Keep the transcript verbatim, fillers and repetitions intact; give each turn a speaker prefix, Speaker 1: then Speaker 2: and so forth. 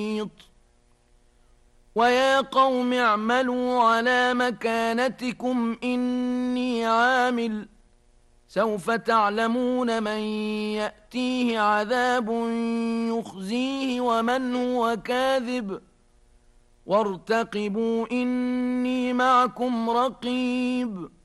Speaker 1: ويا قوم اعملوا على مكانتكم إني عامل سوف تعلمون من يأتيه عذاب يخزيه ومن هو كاذب وارتقبوا إني معكم رقيب